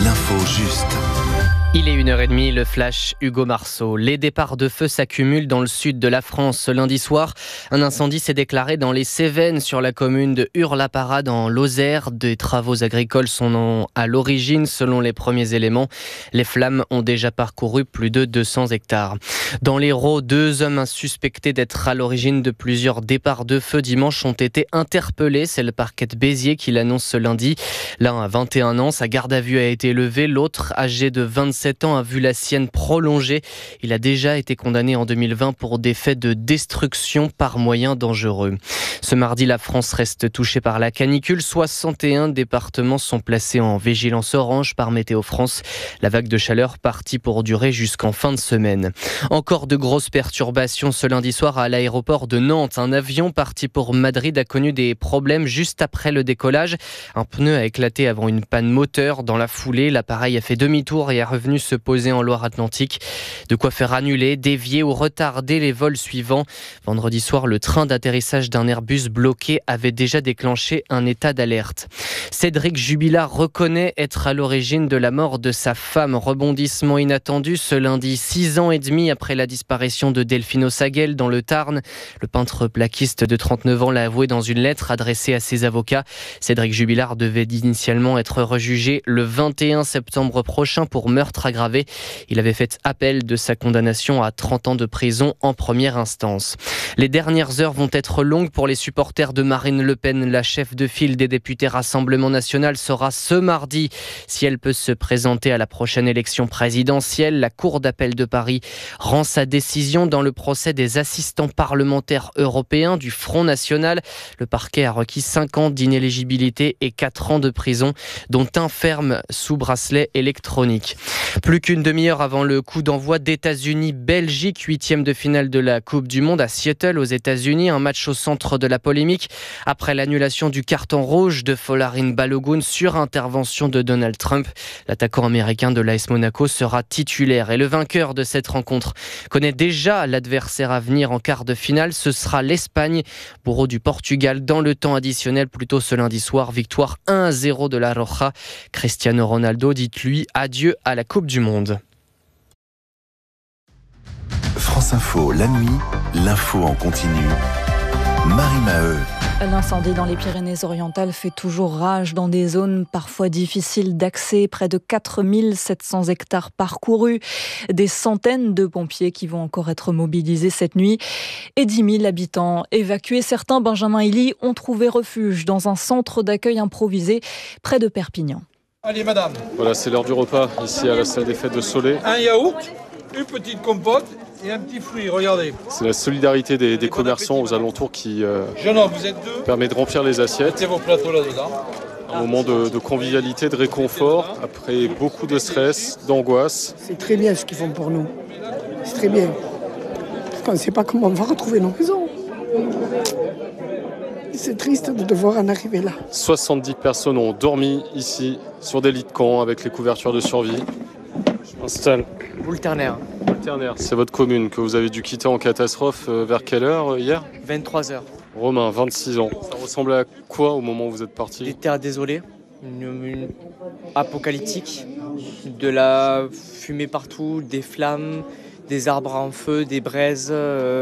l'info juste. Il est 1h30, le flash Hugo Marceau. Les départs de feu s'accumulent dans le sud de la France. Ce lundi soir, un incendie s'est déclaré dans les Cévennes sur la commune de Hurs-la-Parade en Lozère. Des travaux agricoles sont à l'origine selon les premiers éléments. Les flammes ont déjà parcouru plus de 200 hectares. Dans l'Hérault, 2 hommes suspectés d'être à l'origine de plusieurs départs de feu dimanche ont été interpellés. C'est le parquet de Béziers qui l'annonce ce lundi. L'un a 21 ans, sa garde à vue a été levée. L'autre, âgé de 27 ans, a vu la sienne prolongée. Il a déjà été condamné en 2020 pour des faits de destruction par moyens dangereux. Ce mardi, la France reste touchée par la canicule. 61 départements sont placés en vigilance orange par Météo France. La vague de chaleur partie pour durer jusqu'en fin de semaine. Encore de grosses perturbations ce lundi soir à l'aéroport de Nantes. Un avion parti pour Madrid a connu des problèmes juste après le décollage. Un pneu a éclaté avant une panne moteur. Dans la foulée, l'appareil a fait demi-tour et est revenu se poser en Loire-Atlantique. De quoi faire annuler, dévier ou retarder les vols suivants. Vendredi soir, le train d'atterrissage d'un Airbus bloqué avait déjà déclenché un état d'alerte. Cédric Jubilard reconnaît être à l'origine de la mort de sa femme. Rebondissement inattendu ce lundi, 6 ans et demi après la disparition de Delphine Ossaguel dans le Tarn. Le peintre plaquiste de 39 ans l'a avoué dans une lettre adressée à ses avocats. Cédric Jubilard devait initialement être rejugé le 21 septembre prochain pour meurtre aggravé. Il avait fait appel de sa condamnation à 30 ans de prison en première instance. Les dernières heures vont être longues pour les supporters de Marine Le Pen. La chef de file des députés Rassemblement National sera ce mardi. Si elle peut se présenter à la prochaine élection présidentielle, la Cour d'appel de Paris rend sa décision dans le procès des assistants parlementaires européens du Front National. Le parquet a requis 5 ans d'inéligibilité et 4 ans de prison, dont un ferme sous bracelet électronique. Plus qu'une demi-heure avant le coup d'envoi d'États-Unis-Belgique, 8e de finale de la Coupe du Monde à Seattle aux États-Unis. Un match au centre de la polémique après l'annulation du carton rouge de Folarin Balogun sur intervention de Donald Trump. L'attaquant américain de l'AS Monaco sera titulaire et le vainqueur de cette rencontre connaît déjà l'adversaire à venir en quart de finale. Ce sera l'Espagne, bourreau du Portugal dans le temps additionnel plus tôt ce lundi soir. Victoire 1-0 de la Roja. Cristiano Ronaldo dit lui adieu à la Coupe du Monde. France Info, la nuit, l'info en continu. Marie Maheu. L'incendie dans les Pyrénées-Orientales fait toujours rage dans des zones parfois difficiles d'accès. Près de 4700 hectares parcourus. Des centaines de pompiers qui vont encore être mobilisés cette nuit. Et 10 000 habitants évacués. Certains, Benjamin Elie, ont trouvé refuge dans un centre d'accueil improvisé près de Perpignan. Allez madame. Voilà, c'est l'heure du repas ici à la salle des fêtes de Soleil. Un yaourt, une petite compote et un petit fruit, regardez. C'est la solidarité des commerçants aux alentours qui Jeune homme, vous êtes deux. permet de remplir les assiettes. Mettez vos plateaux là-dedans. Un moment de convivialité, de réconfort, après beaucoup de stress, d'angoisse. C'est très bien ce qu'ils font pour nous. C'est très bien. Parce qu'on ne sait pas comment on va retrouver nos maisons. C'est triste de devoir en arriver là. 70 personnes ont dormi ici, sur des lits de camp, avec les couvertures de survie. Je m'installe. Boulterner. C'est votre commune que vous avez dû quitter en catastrophe vers quelle heure hier ? 23h. Romain, 26 ans. Ça ressemblait à quoi au moment où vous êtes parti ? Des terres désolées, une apocalyptique, de la fumée partout, des flammes, des arbres en feu, des braises.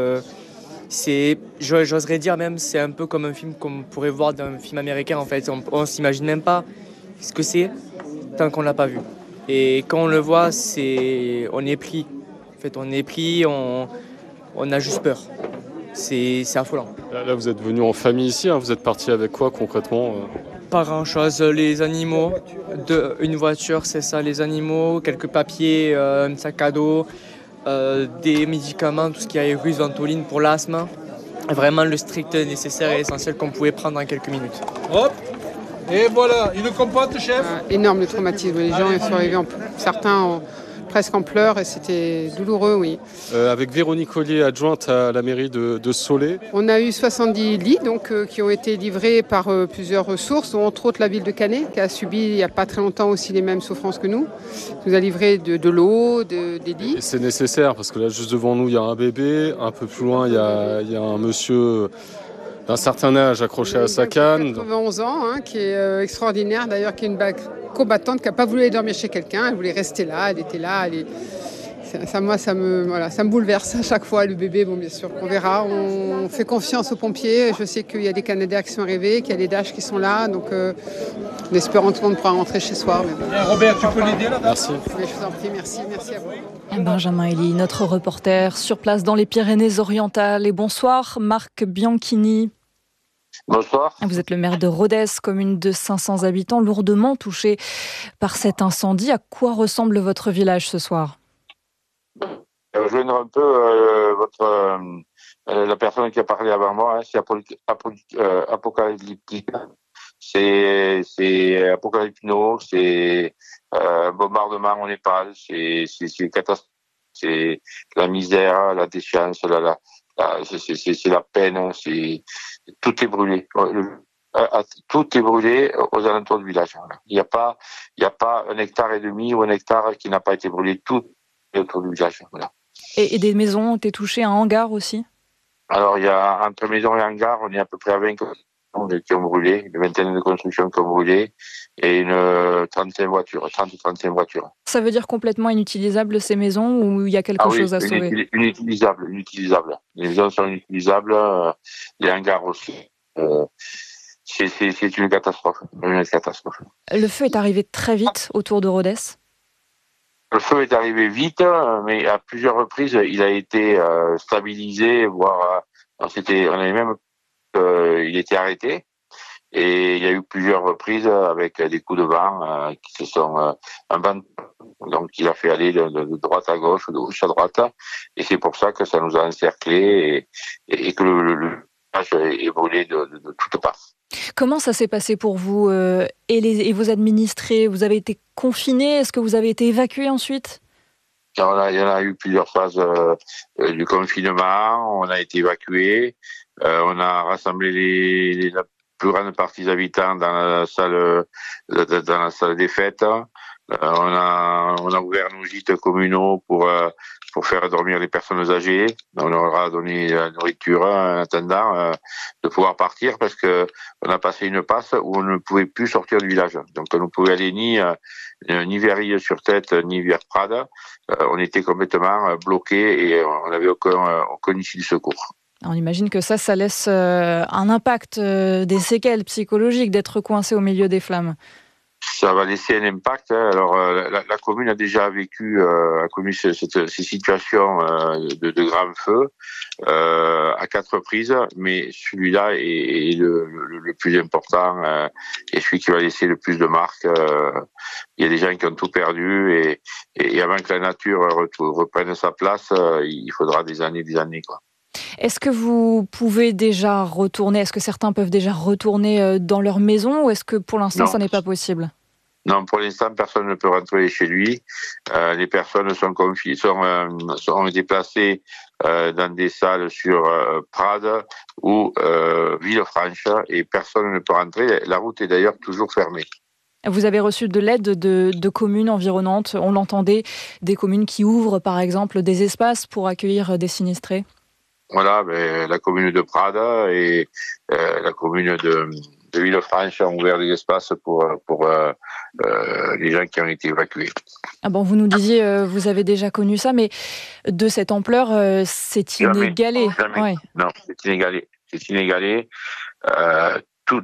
J'oserais dire même, c'est un peu comme un film qu'on pourrait voir dans un film américain en fait. On s'imagine même pas ce que c'est tant qu'on l'a pas vu. Et quand on le voit, on est pris. En fait, on est pris, on a juste peur. C'est affolant. Là, vous êtes venu en famille ici, hein. Vous êtes parti avec quoi concrètement ? Pas grand-chose, les animaux, une voiture, c'est ça, les animaux, quelques papiers, un sac à dos, des médicaments, tout ce qui est virus, ventoline pour l'asthme. Vraiment le strict nécessaire et essentiel qu'on pouvait prendre en quelques minutes. Hop. Et voilà, une compote, chef. Énorme le traumatisme. Les gens sont arrivés, certains presque en pleurs et c'était douloureux, oui. Avec Véronique Ollier, adjointe à la mairie de Soleil. On a eu 70 lits qui ont été livrés par plusieurs ressources, dont entre autres la ville de Canet, qui a subi il n'y a pas très longtemps aussi les mêmes souffrances que nous. Qui nous a livré de l'eau, des lits. Et c'est nécessaire parce que là, juste devant nous, il y a un bébé. Un peu plus loin, il y a un monsieur d'un certain âge accroché à sa canne. 91 ans, qui est extraordinaire d'ailleurs, qui est une combattante qui n'a pas voulu aller dormir chez quelqu'un, elle voulait rester là, elle était là. Ça me bouleverse à chaque fois, le bébé. Bon, bien sûr, on verra. On fait confiance aux pompiers. Je sais qu'il y a des Canadiens qui sont arrivés, qu'il y a les Dash qui sont là. Donc, en espérant que tout le monde pourra rentrer chez soi. Mais bon. Robert, tu peux l'aider là? Merci. Oui, je vous en prie, merci à vous. Benjamin Elie, notre reporter sur place dans les Pyrénées-Orientales. Et bonsoir, Marc Bianchini. Bonsoir. Vous êtes le maire de Rodez, commune de 500 habitants, lourdement touchée par cet incendie. À quoi ressemble votre village ce soir ? Rejoindre un peu la personne qui a parlé avant moi, c'est apocalyptique. C'est apocalypno, c'est bombardement en Népal, c'est catastrophe, c'est la misère, la déchéance, c'est la peine, tout est brûlé. Tout est brûlé aux alentours du village. Il n'y a pas 1,5 hectare ou 1 hectare qui n'a pas été brûlé, tout est autour du village. Voilà. Et des maisons ont été touchées, un hangar aussi ? Alors, il y a entre maison et hangar, on est à peu près à 20 constructions qui ont brûlé, une vingtaine de constructions qui ont brûlé, et une 35 voitures. Ça veut dire complètement inutilisables ces maisons, ou il y a quelque chose à sauver ? Inutilisables. Les maisons sont inutilisables, les hangars aussi. C'est une catastrophe. Le feu est arrivé très vite autour de Rodez ? Le feu est arrivé vite, mais à plusieurs reprises, il a été stabilisé, voire il était arrêté. Et il y a eu plusieurs reprises avec des coups de vent qui se sont donc il a fait aller de droite à gauche, de gauche à droite. Et c'est pour ça que ça nous a encerclés et que le village est brûlé de toutes parts. Comment ça s'est passé pour vous et vos administrés ? Vous avez été confinés ? Est-ce que vous avez été évacués ensuite ? Il y en a eu plusieurs phases du confinement. On a été évacués. On a rassemblé la plus grande partie des habitants dans la salle des fêtes. On a ouvert nos gîtes communaux pour faire dormir les personnes âgées. On leur a donné la nourriture en attendant de pouvoir partir parce que on a passé une passe où on ne pouvait plus sortir du village. Donc on ne pouvait aller ni vers Île-sur-Tête ni vers Prades. On était complètement bloqués et on n'avait aucun issue de secours. On imagine que ça laisse un impact, des séquelles psychologiques d'être coincé au milieu des flammes. Ça va laisser un impact. Alors, la commune a déjà vécu ces situations de grands feux à 4 reprises, mais celui-là est le plus important et celui qui va laisser le plus de marques. Il y a des gens qui ont tout perdu et avant que la nature reprenne sa place, il faudra des années, quoi. Est-ce que vous pouvez déjà retourner ? Est-ce que certains peuvent déjà retourner dans leur maison ou est-ce que pour l'instant ça n'est pas possible ? Non, pour l'instant personne ne peut rentrer chez lui. Les personnes sont déplacées dans des salles sur Prades ou Villefranche et personne ne peut rentrer. La route est d'ailleurs toujours fermée. Vous avez reçu de l'aide de communes environnantes, on l'entendait, des communes qui ouvrent par exemple des espaces pour accueillir des sinistrés ? Voilà, la commune de Prades et la commune de Villefranche ont ouvert des espaces pour les gens qui ont été évacués. Ah bon, vous nous disiez, vous avez déjà connu ça, mais de cette ampleur, c'est inégalé. Jamais. Ouais. Non, c'est inégalé. Tout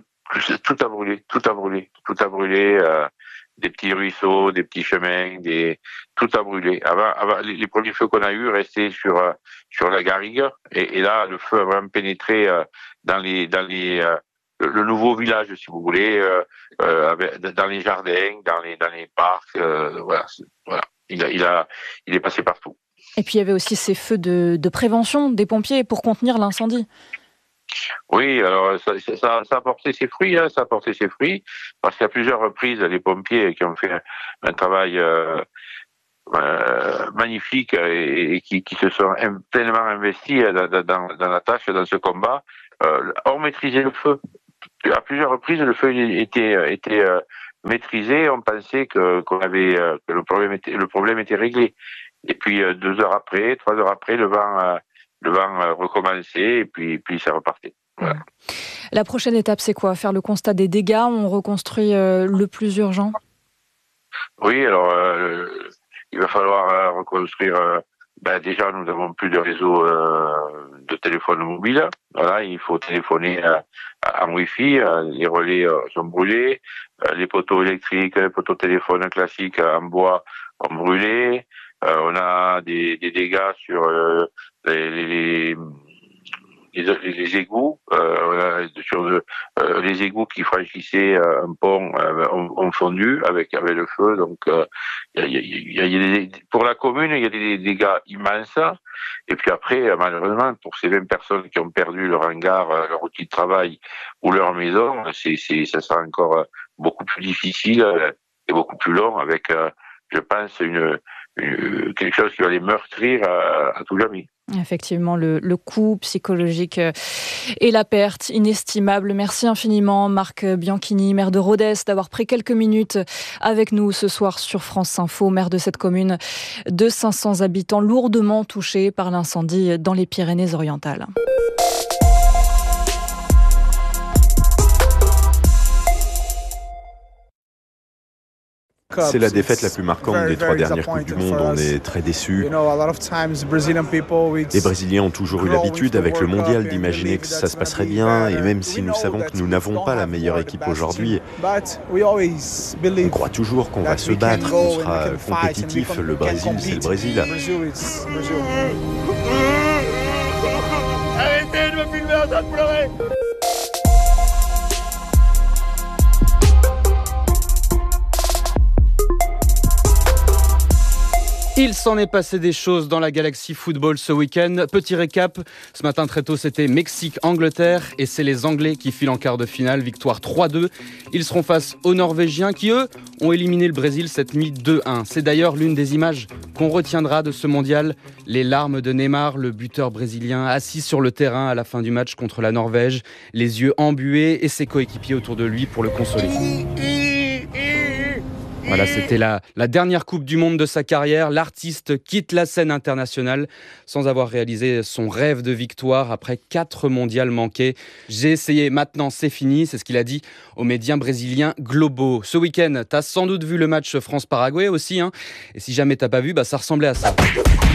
a brûlé. Des petits ruisseaux, des petits chemins, tout a brûlé. Avant, les premiers feux qu'on a eus restaient sur la garrigue, et là, le feu a vraiment pénétré dans le nouveau village, si vous voulez, dans les jardins, dans les parcs, voilà. Il est passé partout. Et puis il y avait aussi ces feux de prévention des pompiers pour contenir l'incendie. Oui, alors ça a porté ses fruits, parce qu'à plusieurs reprises, les pompiers qui ont fait un travail magnifique et qui se sont pleinement investis dans la tâche, dans ce combat, ont maîtrisé le feu. À plusieurs reprises, le feu était maîtrisé. On pensait que le problème était réglé. Et puis 2 heures après, 3 heures après, le vent recommençait et puis ça repartait. Voilà. La prochaine étape, c'est quoi ? Faire le constat des dégâts ? On reconstruit le plus urgent ? Oui, alors il va falloir reconstruire. Déjà, nous n'avons plus de réseau de téléphone mobile. Voilà, il faut téléphoner en Wi-Fi. Les relais sont brûlés. Les poteaux électriques, les poteaux téléphones classiques en bois ont brûlé. On a des dégâts sur les égouts, sur les égouts qui franchissaient un pont ont fondu avec le feu. Donc, pour la commune, il y a des dégâts immenses. Et puis après, malheureusement, pour ces 20 personnes qui ont perdu leur hangar, leur outil de travail ou leur maison, ça sera encore beaucoup plus difficile et beaucoup plus long avec, je pense, quelque chose qui va les meurtrir à tout jamais. Effectivement, le coût psychologique et la perte inestimable. Merci infiniment Marc Bianchini, maire de Rodez, d'avoir pris quelques minutes avec nous ce soir sur France Info, maire de cette commune de 500 habitants lourdement touchée par l'incendie dans les Pyrénées-Orientales. C'est la défaite la plus marquante des 3 dernières Coupes du Monde. On est très déçus. Les Brésiliens ont toujours eu l'habitude avec le mondial d'imaginer que ça se passerait bien. Et même si nous savons que nous n'avons pas la meilleure équipe aujourd'hui, on croit toujours qu'on va se battre, qu'on sera compétitif. Le Brésil, c'est le Brésil. Arrêtez de me filmer en train de pleurer. Il s'en est passé des choses dans la Galaxy Football ce week-end. Petit récap, ce matin très tôt c'était Mexique-Angleterre et c'est les Anglais qui filent en quart de finale, victoire 3-2. Ils seront face aux Norvégiens qui eux ont éliminé le Brésil cette nuit 2-1. C'est d'ailleurs l'une des images qu'on retiendra de ce mondial. Les larmes de Neymar, le buteur brésilien assis sur le terrain à la fin du match contre la Norvège, les yeux embués et ses coéquipiers autour de lui pour le consoler. Voilà, c'était la dernière Coupe du Monde de sa carrière. L'artiste quitte la scène internationale sans avoir réalisé son rêve de victoire après 4 mondiales manqués. J'ai essayé, maintenant c'est fini, c'est ce qu'il a dit aux médias brésiliens globaux. Ce week-end, t'as sans doute vu le match France-Paraguay aussi, hein. Et si jamais t'as pas vu, ça ressemblait à ça.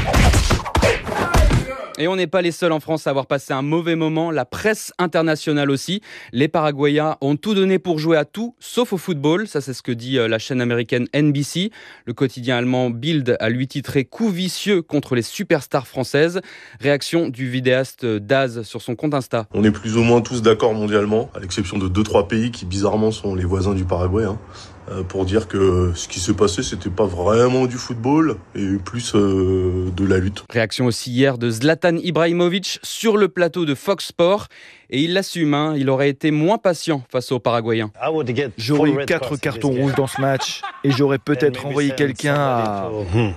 Et on n'est pas les seuls en France à avoir passé un mauvais moment, la presse internationale aussi. Les Paraguayens ont tout donné pour jouer à tout, sauf au football. Ça, c'est ce que dit la chaîne américaine NBC. Le quotidien allemand Bild a lui titré « Coup vicieux contre les superstars françaises ». Réaction du vidéaste Daz sur son compte Insta. On est plus ou moins tous d'accord mondialement, à l'exception de 2-3 pays qui bizarrement sont les voisins du Paraguay, pour dire que ce qui s'est passé, c'était pas vraiment du football et plus de la lutte. Réaction aussi hier de Zlatan Ibrahimovic sur le plateau de Fox Sports. Et il l'assume, il aurait été moins patient face aux Paraguayens. J'aurais eu 4 cartons rouges dans ce match et j'aurais peut-être envoyé quelqu'un à...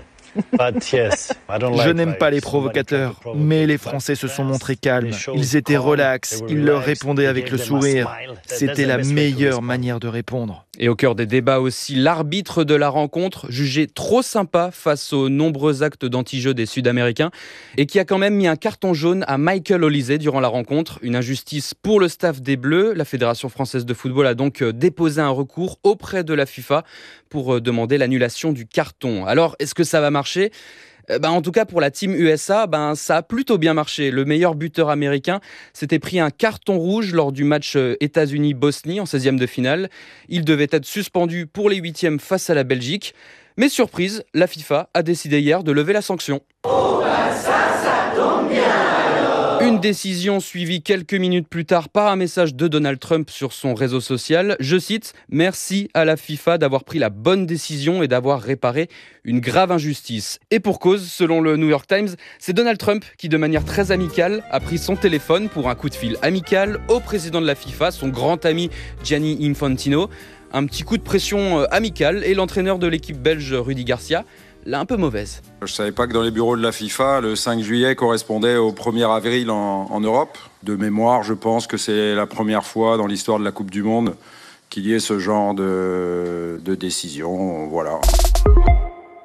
Je n'aime pas les provocateurs, mais les Français se sont montrés calmes. Ils étaient relax, ils leur répondaient avec le sourire. C'était la meilleure manière de répondre. Et au cœur des débats aussi, l'arbitre de la rencontre, jugé trop sympa face aux nombreux actes d'anti-jeu des Sud-Américains et qui a quand même mis un carton jaune à Michael Olise durant la rencontre. Une injustice pour le staff des Bleus. La Fédération française de football a donc déposé un recours auprès de la FIFA pour demander l'annulation du carton. Alors, est-ce que ça va marcher ? En tout cas, pour la team USA, ça a plutôt bien marché. Le meilleur buteur américain s'était pris un carton rouge lors du match États-Unis-Bosnie en 16e de finale. Il devait être suspendu pour les 8e face à la Belgique. Mais surprise, la FIFA a décidé hier de lever la sanction. Ça tombe bien alors. Une décision suivie quelques minutes plus tard par un message de Donald Trump sur son réseau social. Je cite « Merci à la FIFA d'avoir pris la bonne décision et d'avoir réparé une grave injustice. » Et pour cause, selon le New York Times, c'est Donald Trump qui, de manière très amicale, a pris son téléphone pour un coup de fil amical au président de la FIFA, son grand ami Gianni Infantino. Un petit coup de pression amical et l'entraîneur de l'équipe belge Rudy Garcia l'a un peu mauvaise. Je ne savais pas que dans les bureaux de la FIFA, le 5 juillet correspondait au 1er avril en Europe. De mémoire, je pense que c'est la première fois dans l'histoire de la Coupe du Monde qu'il y ait ce genre de décision. Voilà.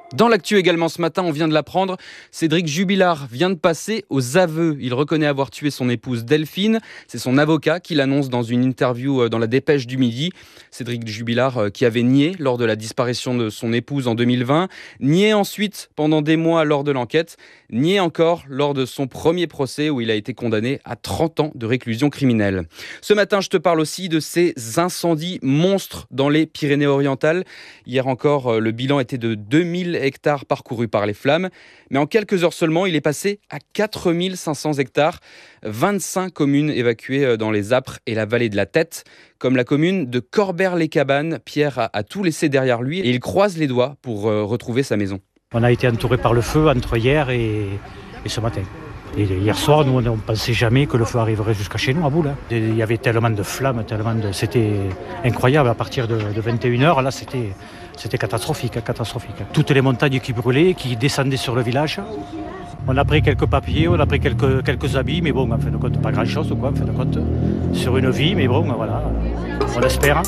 Dans l'actu également ce matin, on vient de l'apprendre, Cédric Jubilard vient de passer aux aveux. Il reconnaît avoir tué son épouse Delphine. C'est son avocat qui l'annonce dans une interview dans la Dépêche du Midi. Cédric Jubilard qui avait nié lors de la disparition de son épouse en 2020, nié ensuite pendant des mois lors de l'enquête, nié encore lors de son premier procès où il a été condamné à 30 ans de réclusion criminelle. Ce matin, je te parle aussi de ces incendies monstres dans les Pyrénées-Orientales. Hier encore, le bilan était de 2000 hectares parcourus par les flammes. Mais en quelques heures seulement, il est passé à 4500 hectares. 25 communes évacuées dans les Apres et la vallée de la Tête, comme la commune de Corbère-les-Cabanes. Pierre a tout laissé derrière lui et il croise les doigts pour retrouver sa maison. On a été entouré par le feu entre hier et ce matin. Et hier soir, nous, on ne pensait jamais que le feu arriverait jusqu'à chez nous, à Boule. Il y avait tellement de flammes, c'était incroyable. À partir de 21h, là, c'était catastrophique. Toutes les montagnes qui brûlaient, qui descendaient sur le village. On a pris quelques papiers, on a pris quelques habits, mais bon, en fin de compte, pas grand-chose, quoi, en fin de compte, sur une vie, mais bon, voilà, on l'espère.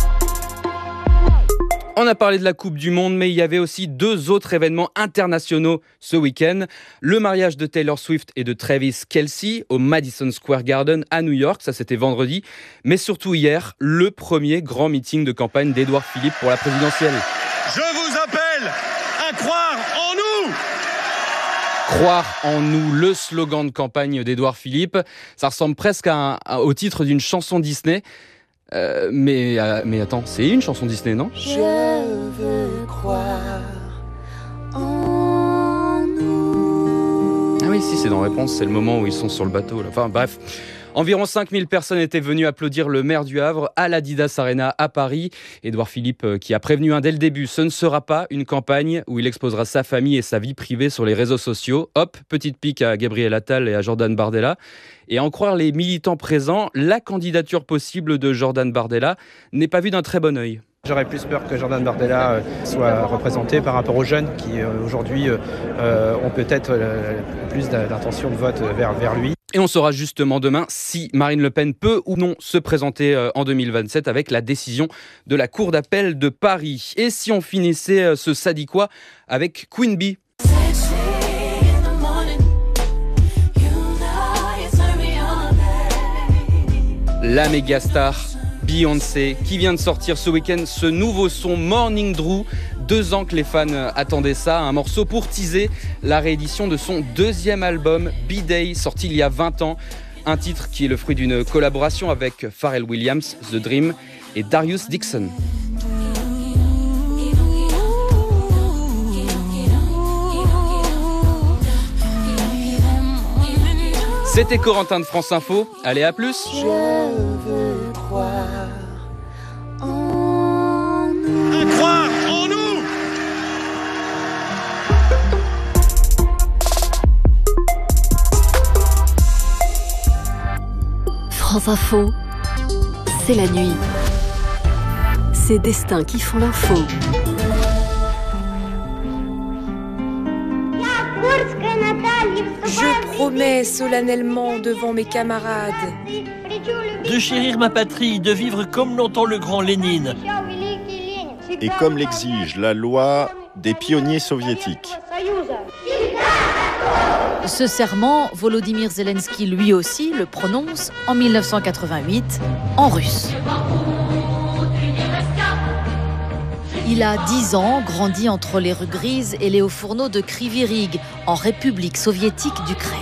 On a parlé de la Coupe du Monde, mais il y avait aussi 2 autres événements internationaux ce week-end. Le mariage de Taylor Swift et de Travis Kelce au Madison Square Garden à New York, ça c'était vendredi. Mais surtout hier, le premier grand meeting de campagne d'Édouard Philippe pour la présidentielle. Je vous appelle à croire en nous! Croire en nous, le slogan de campagne d'Édouard Philippe. Ça ressemble presque au titre d'une chanson Disney. Mais attends, c'est une chanson Disney, non ? Je veux croire en nous. Ah oui, si, c'est dans Réponse, c'est le moment où ils sont sur le bateau. Là. Enfin, bref. Environ 5000 personnes étaient venues applaudir le maire du Havre à l'Adidas Arena à Paris. Édouard Philippe qui a prévenu dès le début, ce ne sera pas une campagne où il exposera sa famille et sa vie privée sur les réseaux sociaux. Hop, petite pique à Gabriel Attal et à Jordan Bardella. Et à en croire les militants présents, la candidature possible de Jordan Bardella n'est pas vue d'un très bon œil. J'aurais plus peur que Jordan Bardella soit représenté par rapport aux jeunes qui aujourd'hui ont peut-être plus d'intention de vote vers lui. Et on saura justement demain si Marine Le Pen peut ou non se présenter en 2027 avec la décision de la Cour d'appel de Paris. Et si on finissait ce Sadiquois avec Queen Bee. La méga star Beyoncé qui vient de sortir ce week-end ce nouveau son Morning Drew. 2 ans que les fans attendaient ça, un morceau pour teaser la réédition de son 2e album B-Day, sorti il y a 20 ans. Un titre qui est le fruit d'une collaboration avec Pharrell Williams, The Dream et Darius Dixon. C'était Corentin de France Info. Allez, à plus. Je veux croire en nous. À croire en nous! France Info, c'est la nuit. Ces destins qui font l'info. Je promets solennellement devant mes camarades de chérir ma patrie, de vivre comme l'entend le grand Lénine. Et comme l'exige la loi des pionniers soviétiques. Ce serment, Volodymyr Zelensky lui aussi le prononce en 1988 en russe. Il a 10 ans, grandi entre les rues grises et les hauts fourneaux de Kryvyi Rih, en République soviétique d'Ukraine.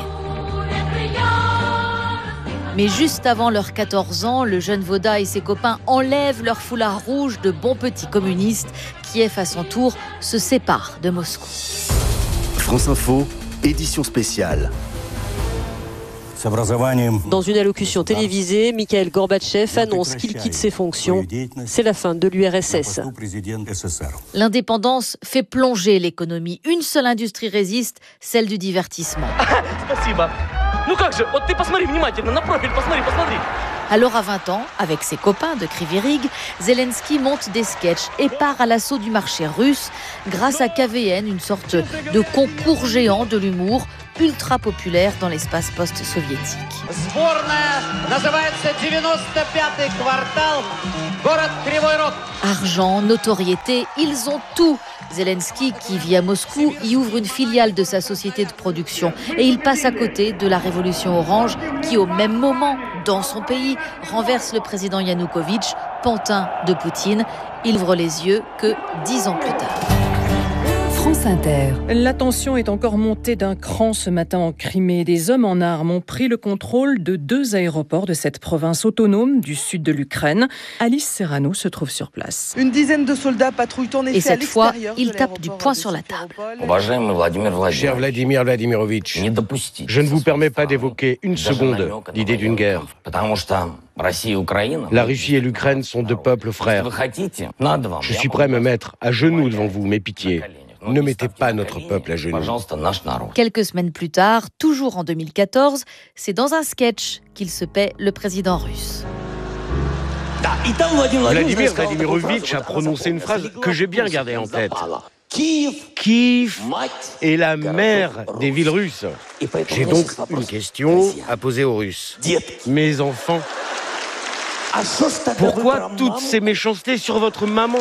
Mais juste avant leurs 14 ans, le jeune Voda et ses copains enlèvent leur foulard rouge de bons petits communistes. Kiev, à son tour, se sépare de Moscou. France Info, édition spéciale. Dans une allocution télévisée, Mikhail Gorbatchev annonce qu'il quitte ses fonctions. C'est la fin de l'URSS. L'indépendance fait plonger l'économie. Une seule industrie résiste, celle du divertissement. Alors à 20 ans, avec ses copains de Kryvyi Rih, Zelensky monte des sketchs et part à l'assaut du marché russe grâce à KVN, une sorte de concours géant de l'humour ultra populaire dans l'espace post-soviétique. Argent, notoriété, ils ont tout. Zelensky, qui vit à Moscou, y ouvre une filiale de sa société de production. Et il passe à côté de la révolution orange qui, au même moment, dans son pays, renverse le président Yanukovych, pantin de Poutine. Il ouvre les yeux que 10 ans plus tard. France Inter. La tension est encore montée d'un cran ce matin en Crimée. Des hommes en armes ont pris le contrôle de 2 aéroports de cette province autonome du sud de l'Ukraine. Alice Serrano se trouve sur place. Une dizaine de soldats patrouillent en effet. Et cette fois, il tape du poing sur la table. Cher Vladimir Vladimirovitch, je ne vous permets pas d'évoquer une seconde l'idée d'une guerre. La Russie et l'Ukraine sont 2 peuples frères. Je suis prêt à me mettre à genoux devant vous, mais pitié, ne mettez pas notre peuple à genoux. Quelques semaines plus tard, toujours en 2014, c'est dans un sketch qu'il se paie le président russe. Vladimir Vladimirovitch a prononcé une phrase que j'ai bien gardée en tête. Kiev est la mère des villes russes. J'ai donc une question à poser aux Russes. Mes enfants, pourquoi toutes ces méchancetés sur votre maman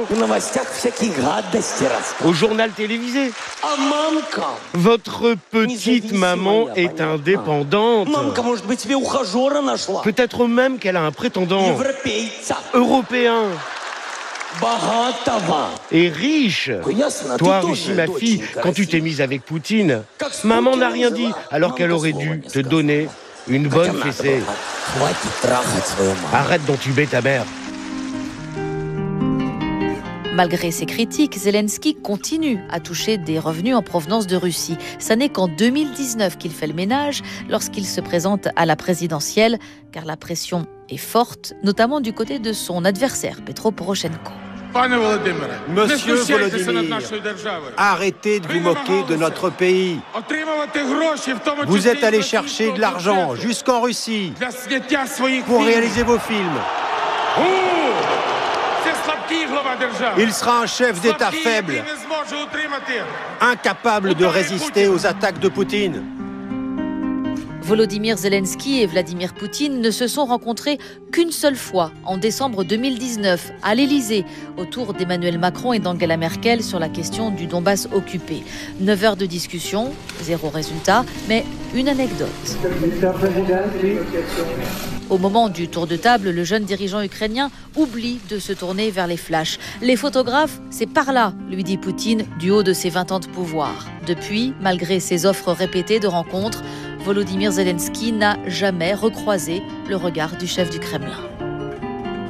au journal télévisé? Votre petite maman est indépendante. Peut-être même qu'elle a un prétendant européen et riche. Toi, Russie, ma fille, quand tu t'es mise avec Poutine, maman n'a rien dit alors qu'elle aurait dû te donner une bonne fessée. Arrête d'entuber ta mère. Malgré ses critiques, Zelensky continue à toucher des revenus en provenance de Russie. Ça n'est qu'en 2019 qu'il fait le ménage lorsqu'il se présente à la présidentielle, car la pression est forte, notamment du côté de son adversaire, Petro Poroshenko. Monsieur Volodymyr, arrêtez de vous moquer de notre pays. Vous êtes allé chercher de l'argent jusqu'en Russie pour réaliser vos films. Il sera un chef d'État faible, incapable de résister aux attaques de Poutine. Volodymyr Zelensky et Vladimir Poutine ne se sont rencontrés qu'une seule fois, en décembre 2019, à l'Élysée, autour d'Emmanuel Macron et d'Angela Merkel sur la question du Donbass occupé. 9 heures de discussion, 0 résultat, mais une anecdote. Au moment du tour de table, le jeune dirigeant ukrainien oublie de se tourner vers les flashs. Les photographes, c'est par là, lui dit Poutine, du haut de ses 20 ans de pouvoir. Depuis, malgré ses offres répétées de rencontres, Volodymyr Zelensky n'a jamais recroisé le regard du chef du Kremlin.